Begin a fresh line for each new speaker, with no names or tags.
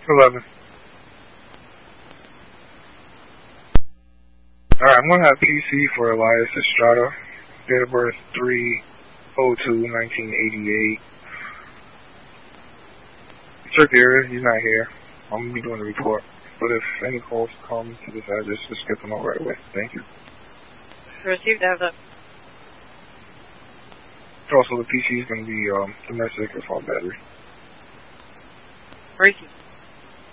11. Alright, I'm going to have PC for Elias Estrada. Date of birth 3/02/1988. Check the area, he's not here. I'm going to be doing the report. But if any calls come to this address, just get them out right away. Thank you.
Received, have them.
Also, the PC is going to be domestic assault battery.
Received.